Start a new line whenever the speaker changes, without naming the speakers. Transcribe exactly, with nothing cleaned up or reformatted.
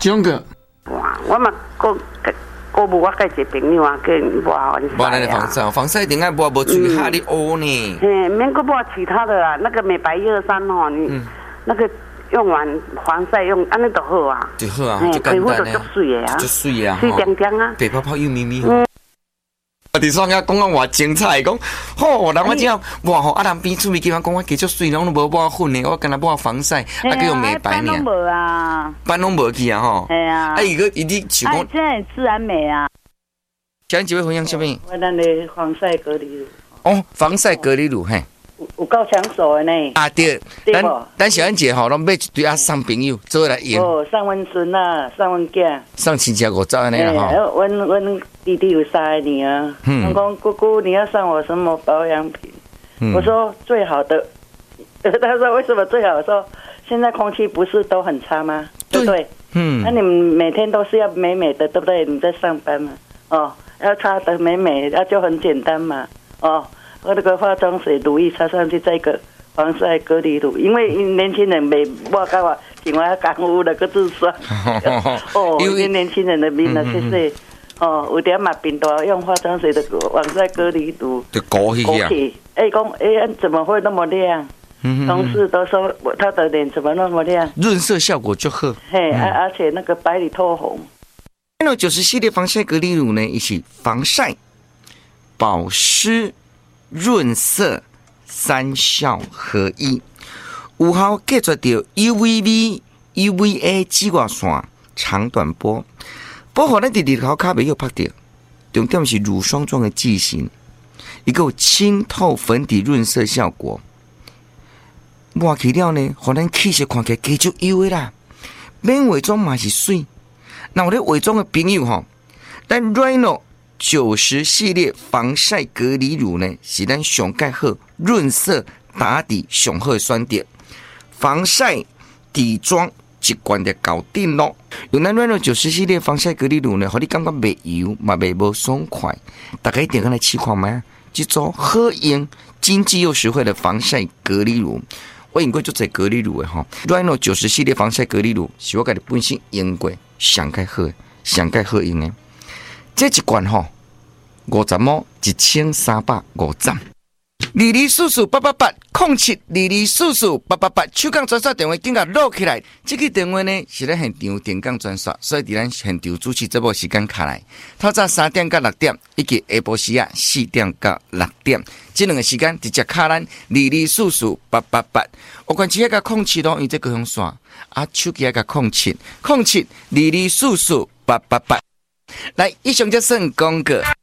种个。
哇，我嘛过过无我介一个朋友啊，叫抹防晒。
抹咱的防晒，防晒一定要抹，无嘴哈你乌呢。
嘿，免过抹其他的啊，那个美白一二三哦，你、嗯、那个用完防晒用安尼就好啊。
就好啊，就简单
皮肤就足水的啊，
足水的啊，
水亮亮啊，
白泡泡又咪咪。嗯。我伫双讲讲讲偌精彩，讲吼，人我只要哇吼，啊人边厝咪基本讲我加足水，拢都无抹粉的，我跟他抹防晒，啊叫用美白呢。
斑拢无啊，
斑拢无去啊吼。
系啊。
啊伊个伊啲像讲，
现在自然美啊。
小姐几位分享什么？
我咱的防晒隔离乳。
哦，防晒隔离乳嘿。
有有够抢手的呢。
啊对，咱咱小燕姐吼，拢买一堆啊送朋友做来用。
哦，送阮孙啊，送阮囝。
送亲戚五十安尼啦吼。
阮阮弟弟有三个女儿，他讲姑姑你要送我什么保养品？嗯、我说最好的。他说为什么最好？我说现在空气不是都很差吗？对不对？嗯。那你们每天都是要美美的，对不对？你在上班嘛，哦，要擦得美美，那就很简单嘛，哦。我那个化妆水乳液擦上去，再一个防晒隔离乳，因为年轻人没抹干嘛，另外感污那个字酸。哦，因为年轻人的面啊，谢谢。哦，有点嘛病毒用化妆水的防晒隔离乳，
就勾起啊。
哎，讲哎，怎么会那么亮？嗯、同事都说他的脸怎么那么亮？
润色效果就好。
嘿，嗯、而且那个白里透红。
那九十系列防晒隔离乳呢，一起防晒、保湿。润色三效合一，有效隔绝到 U V B、U V A 紫外线长短波，保护咱伫日头卡袂有拍到。重点是乳霜状的剂型，一个清透粉底润色效果。抹起了呢，互咱气色看起来加足优的啦。免化妆嘛是水，那有咧化妆的朋友吼，咱 Rhino。九十系列防晒隔离乳呢，是咱上盖好润色打底上好的选择，防晒底妆一罐就搞定咯。用咱 Rhino 九十系列防晒隔离乳呢，互你感觉袂油嘛袂无爽快，大家一定要来试看卖，这组好用、经济又实惠的防晒隔离乳。我用过做侪隔离乳的吼 ，Rhino 九十系列防晒隔离乳是我家己本身用过上盖好的、上盖好用的。这一罐吼，五十毛一千三百五十。二二四四八八八空七二二四四八八八，手工专线电话紧甲录起来。这个电话呢是咧现场电工专线，所以伫咱现场主持节目时间卡来。透早三点到六点，以及下晡时啊四点到六点，这两个时间直接卡咱二二四四八八八。有关系个空七咯，用这个用线啊，手机个空七空七二二四四八八八。来，以上就算广告。